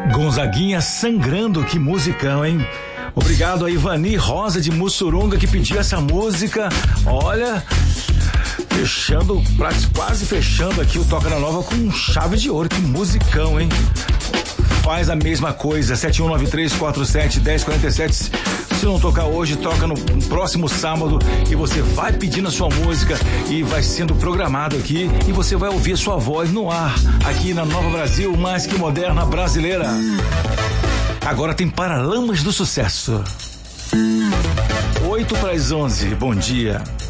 Gonzaguinha sangrando, que musicão, hein? Obrigado a Ivani Rosa de Mussurunga que pediu essa música. Olha, quase fechando aqui o Toca na Nova com chave de ouro, que musicão, hein? Faz a mesma coisa, 7193471047. Se não tocar hoje, toca no próximo sábado e você vai pedindo a sua música e vai sendo programado aqui e você vai ouvir a sua voz no ar, aqui na Nova Brasil, mais que moderna brasileira. Agora tem Paralamas do Sucesso. 8 para as 11, bom dia.